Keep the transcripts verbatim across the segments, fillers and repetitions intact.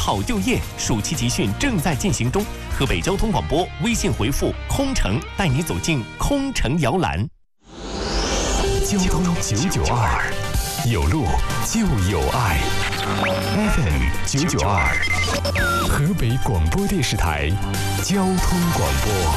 好就业暑期集训正在进行中。河北交通广播微信回复空城，带你走进空城摇篮。交通九九二，有路就有爱。F M 九九二，河北广播电视台交通广播。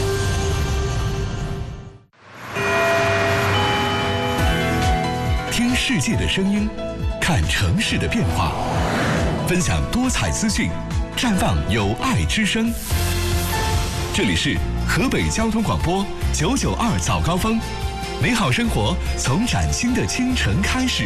听世界的声音，看城市的变化，分享多彩资讯，绽放有爱之声。这里是河北交通广播九九二早高峰，美好生活从崭新的清晨开始。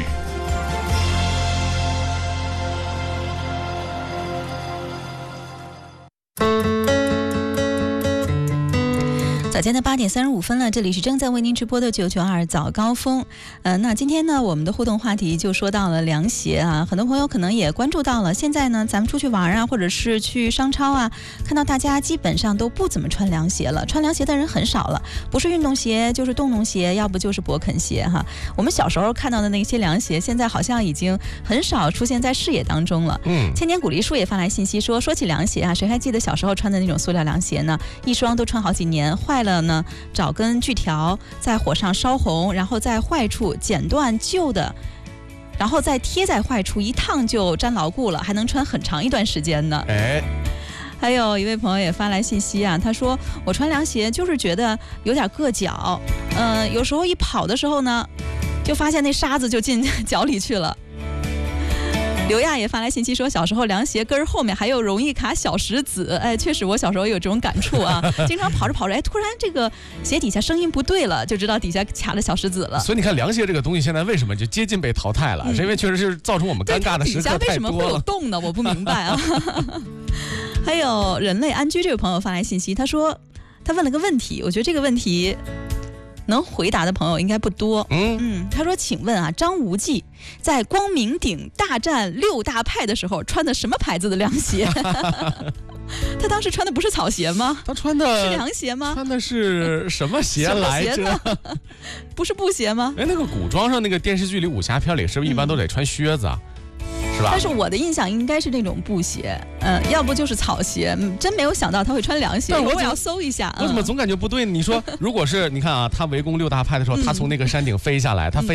早间的八点三十五分了，这里是正在为您直播的九九二早高峰。呃，那今天呢，我们的互动话题就说到了凉鞋啊，很多朋友可能也关注到了。现在呢，咱们出去玩啊，或者是去商超啊，看到大家基本上都不怎么穿凉鞋了，穿凉鞋的人很少了，不是运动鞋就是洞洞鞋，要不就是勃肯鞋哈。我们小时候看到的那些凉鞋，现在好像已经很少出现在视野当中了。嗯，千年古梨树也发来信息说，说起凉鞋啊，谁还记得小时候穿的那种塑料凉鞋呢？一双都穿好几年，坏了呢，找根锯条在火上烧红，然后在坏处剪断旧的，然后再贴在坏处，一烫就粘牢固了，还能穿很长一段时间呢。哎，还有一位朋友也发来信息啊，他说我穿凉鞋就是觉得有点硌脚，嗯、呃，有时候一跑的时候呢，就发现那沙子就进脚里去了。刘亚也发来信息说，小时候凉鞋跟后面还有容易卡小石子。哎，确实我小时候有这种感触啊，经常跑着跑着，哎，突然这个鞋底下声音不对了，就知道底下卡了小石子了。 所以你看凉鞋这个东西现在为什么就接近被淘汰了？嗯、是因为确实是造成我们尴尬的时刻太多了。 底下为什么会有洞呢？我不明白啊。还有人类安居这位朋友发来信息，他说他问了个问题，我觉得这个问题能回答的朋友应该不多。嗯嗯，他说：“请问啊，张无忌在光明顶大战六大派的时候穿的什么牌子的凉鞋？他当时穿的不是草鞋吗？ 他穿的是凉鞋吗？ 穿的是什么鞋来着？ 不是布鞋吗？ 哎，那个古装上那个电视剧里武侠片里，是不是一般都得穿靴子啊？”嗯，是吧？ 但是我的印象应该是那种布鞋，嗯、呃，要不就是草鞋，嗯，真没有想到他会穿凉鞋。 但我我要搜一下， 我怎么总感觉不对呢？你说，如果是你看啊，他围攻六大派的时候，嗯、他从那个山顶飞下来，他飞。